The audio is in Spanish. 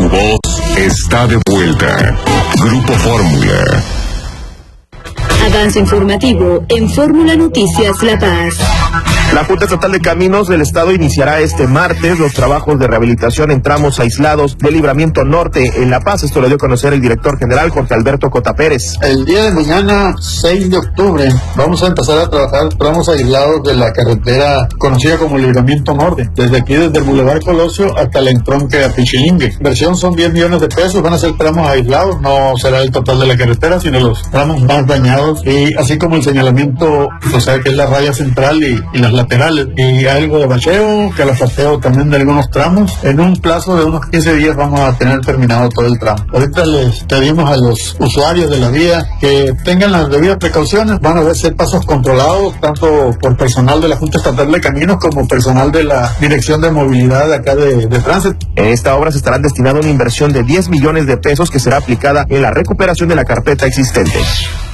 Tu voz está de vuelta. Grupo Fórmula. Avance informativo en Fórmula Noticias La Paz. La Junta Estatal de Caminos del Estado iniciará este martes los trabajos de rehabilitación en tramos aislados del Libramiento Norte en La Paz. Esto lo dio a conocer el director general Jorge Alberto Cota Pérez. El día de mañana, 6 de octubre, vamos a empezar a trabajar tramos aislados de la carretera conocida como Libramiento Norte, desde aquí, desde el Boulevard Colosio hasta el entronque a Pichilingue. Inversión son 10 millones de pesos, van a ser tramos aislados, no será el total de la carretera, sino los tramos más dañados, y así como el señalamiento, o sea, que es la raya central y las laterales, y algo de bacheo, calafateo también de algunos tramos. En un plazo de unos 15 días vamos a tener terminado todo el tramo. Ahorita les pedimos a los usuarios de la vía que tengan las debidas precauciones. Van a ser pasos controlados, tanto por personal de la Junta Estatal de Caminos como personal de la Dirección de Movilidad de acá de Tránsito. En esta obra se estará destinada una inversión de 10 millones de pesos que será aplicada en la recuperación de la carpeta existente.